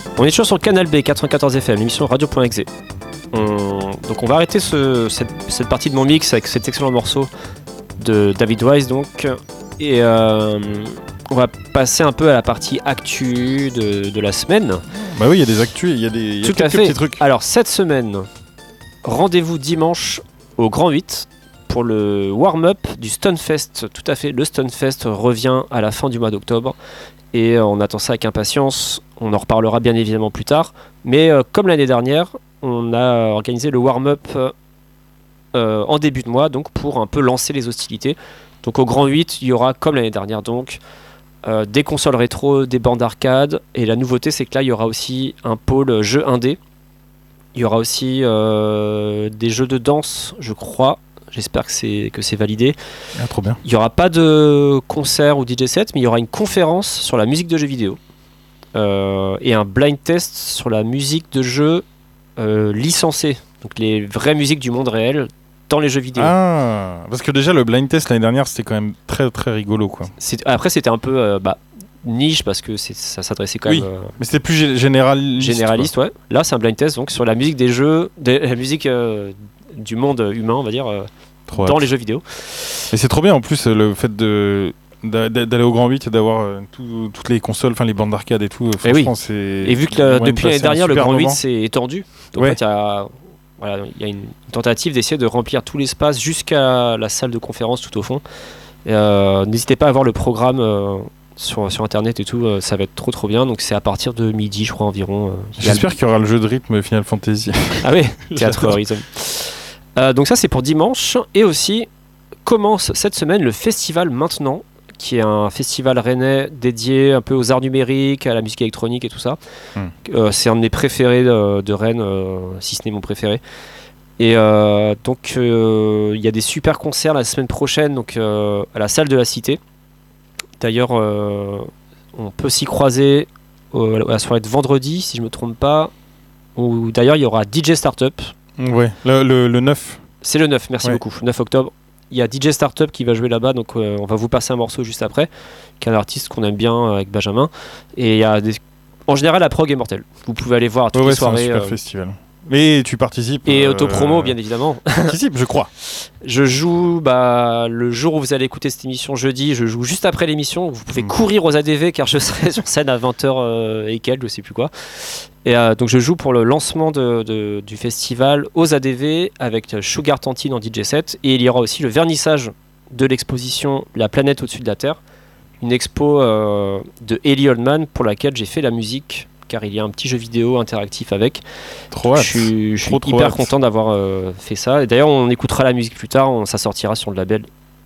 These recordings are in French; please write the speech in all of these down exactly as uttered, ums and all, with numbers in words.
On est toujours sur le canal B quatre-vingt-quatorze F M, l'émission radio.exe. On... Donc on va arrêter ce, cette, cette partie de mon mix avec cet excellent morceau de David Wise donc. Et euh, on va passer un peu à la partie actu de, de la semaine. Bah oui, il y a des actus, il y a, des, y a Tout quelques à fait. petits trucs. Alors cette semaine, rendez-vous dimanche au Grand huit pour le warm-up du Stunfest. Tout à fait, le Stunfest revient à la fin du mois d'octobre et on attend ça avec impatience. On en reparlera bien évidemment plus tard. Mais euh, comme l'année dernière, on a organisé le warm-up euh, en début de mois donc pour un peu lancer les hostilités. Donc au Grand huit, il y aura comme l'année dernière donc euh, des consoles rétro, des bandes arcade et la nouveauté c'est que là il y aura aussi un pôle jeux indé. Il y aura aussi euh, des jeux de danse, je crois. J'espère que c'est, que c'est validé. Ah, trop bien. Il n'y aura pas de concert ou D J set, mais il y aura une conférence sur la musique de jeux vidéo. Euh, et un blind test sur la musique de jeux euh, licencée. Donc les vraies musiques du monde réel dans les jeux vidéo. Ah, parce que déjà le blind test l'année dernière c'était quand même très très rigolo quoi. C'est, après c'était un peu euh, bah, niche parce que c'est, ça s'adressait quand oui, même... Euh, mais c'était plus g- généraliste. Généraliste, quoi. Ouais. Là c'est un blind test donc sur la musique des jeux, de, la musique euh, du monde humain on va dire, euh, trop dans hâte. les jeux vidéo. Et c'est trop bien en plus le fait de... d'aller au Grand huit et d'avoir euh, tout, toutes les consoles, enfin les bandes d'arcade et tout, euh, franchement oui. c'est... Et vu que le, depuis l'année dernière le Grand huit s'est étendu, donc ouais. en fait, il y a, voilà, y a une tentative d'essayer de remplir tout l'espace jusqu'à la salle de conférence tout au fond. Et, euh, n'hésitez pas à voir le programme euh, sur, sur internet et tout, euh, ça va être trop trop bien, donc c'est à partir de midi je crois environ. Euh, J'espère qu'il y aura le jeu de rythme Final Fantasy. Ah oui, Théâtre Horizon. Euh, donc ça c'est pour dimanche, et aussi commence cette semaine le festival Maintenant, qui est un festival rennais dédié un peu aux arts numériques, à la musique électronique et tout ça. Mm. Euh, c'est un de mes préférés de, de Rennes, euh, si ce n'est mon préféré. Et euh, donc il euh, y a des super concerts la semaine prochaine donc, euh, à la salle de la Cité. D'ailleurs, euh, on peut s'y croiser euh, à la soirée de vendredi, si je ne me trompe pas. Ou d'ailleurs, il y aura D J Startup. Ouais, le, le, le neuf. C'est le neuf, merci ouais. beaucoup, neuf octobre. Il y a D J Startup qui va jouer là-bas, donc euh, on va vous passer un morceau juste après, qui est un artiste qu'on aime bien euh, avec Benjamin. Et il y a des... en général, la prog est mortelle. Vous pouvez aller voir à toutes ouais, les ouais, soirées. C'est un super euh... festival. Mais tu participes. Et euh... autopromo, bien évidemment. Participe, je crois. Je joue bah, le jour où vous allez écouter cette émission jeudi, je joue juste après l'émission. Vous pouvez mmh. courir aux A D V car je serai sur scène à vingt heures euh, et quelques, je sais plus quoi. Et euh, donc je joue pour le lancement de, de, du festival aux A D V avec Sugar Tantine en D J set. Et il y aura aussi le vernissage de l'exposition La planète au-dessus de la Terre, une expo euh, de Ellie Oldman pour laquelle j'ai fait la musique, car il y a un petit jeu vidéo interactif avec. Trop hâte. Je suis, je suis trop, trop hyper hâte. content d'avoir euh, fait ça. Et d'ailleurs, on écoutera la musique plus tard, on, ça sortira sur le label.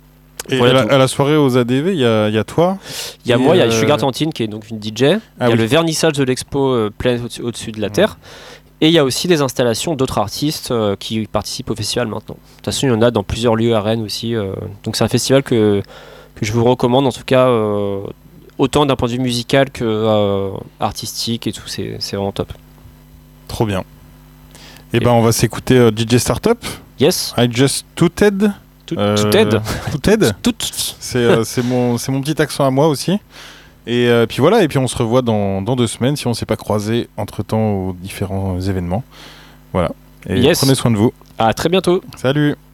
Et à la, à la soirée aux A D V, il y, y a toi. Il y a et moi, il y a euh... Sugar Tantine qui est donc une D J. Il ah, y a oui. le vernissage de l'expo euh, Planète au-dessus, au-dessus de la Terre. Mmh. Et il y a aussi des installations d'autres artistes euh, qui participent au festival maintenant. De toute façon, il y en a dans plusieurs lieux à Rennes aussi. Euh, donc c'est un festival que, que je vous recommande, en tout cas, euh, autant d'un point de vue musical que euh, artistique et tout. C'est, c'est vraiment top. Trop bien. Et, et ben on va s'écouter euh, D J Startup. Yes. I Just Tooted. Tout euh, aide. Tout aide. C'est, euh, c'est, mon, c'est mon petit accent à moi aussi. Et euh, puis voilà, et puis on se revoit dans, dans deux semaines si on ne s'est pas croisé entre-temps aux différents événements. Voilà. Et yes. Prenez soin de vous. À très bientôt. Salut.